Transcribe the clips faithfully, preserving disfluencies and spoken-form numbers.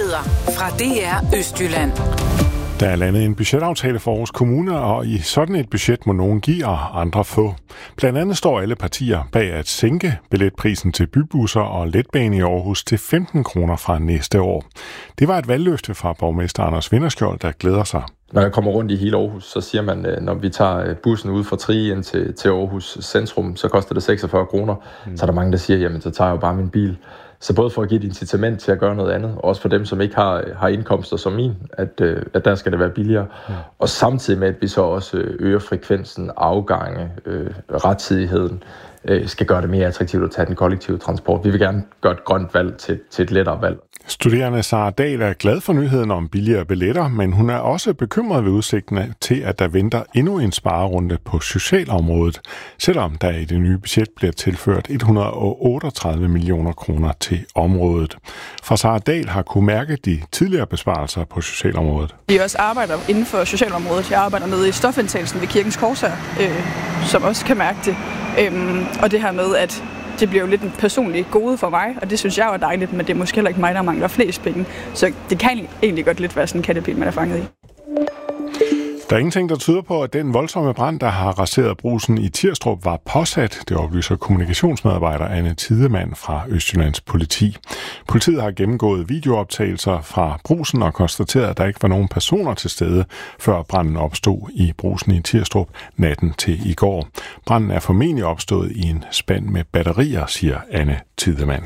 Nyheder fra D R Østjylland. Der er landet en budgetaftale for Aarhus Kommune, og i sådan et budget må nogen give og andre få. Blandt andet står alle partier bag at sænke billetprisen til bybusser og letbane i Aarhus til femten kroner fra næste år. Det var et valgløfte fra borgmester Anders Vinderskjold, der glæder sig. Når jeg kommer rundt i hele Aarhus, så siger man, når vi tager bussen ud fra Trige ind til, til Aarhus centrum, så koster det seksogfyrre kroner. Mm. Så er der mange, der siger, jamen så tager jeg jo bare min bil. Så både for at give et incitament til at gøre noget andet, og også for dem, som ikke har, har indkomster som min, at, at der skal det være billigere. Ja. Og samtidig med, at vi så også øger frekvensen, afgange, øh, rettidigheden, øh, skal gøre det mere attraktivt at tage den kollektive transport. Vi vil gerne gøre et grønt valg til, til et lettere valg. Studerende Sara Dahl er glad for nyheden om billigere billetter, men hun er også bekymret ved udsigten til, at der venter endnu en sparerunde på socialområdet, selvom der i det nye budget bliver tilført et hundrede og otteogtredive millioner kroner til området. For Sara Dahl har kunne mærke de tidligere besparelser på socialområdet. Vi også arbejder inden for socialområdet. Jeg arbejder nede i stofindtagelsen ved Kirkens Korshær, øh, som også kan mærke det. Øhm, og det her med, at det bliver jo lidt en personlig gode for mig, og det synes jeg er dejligt, men det er måske heller ikke mig, der mangler flest penge. Så det kan egentlig godt lidt være sådan en kattepil, man er fanget i. Der er ingenting, der tyder på, at den voldsomme brand, der har raseret Brugsen i Tirstrup, var påsat. Det oplyser kommunikationsmedarbejder Anne Tidemand fra Østjyllands politi. Politiet har gennemgået videooptagelser fra Brugsen og konstateret, at der ikke var nogen personer til stede, før branden opstod i Brugsen i Tirstrup natten til i går. Branden er formentlig opstået i en spand med batterier, siger Anne Tidemand.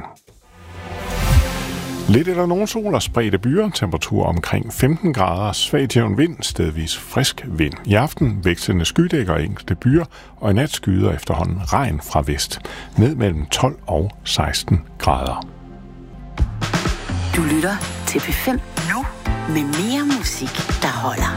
Lidt eller nogen sol og spredte byer, temperatur omkring femten grader, svag til jævn vind, stedvis frisk vind. I aften vekslende skydækker og enkelte byer, og i nat skyder efterhånden regn fra vest, ned mellem tolv og seksten grader. Du lytter til P fem nu med mere musik, der holder.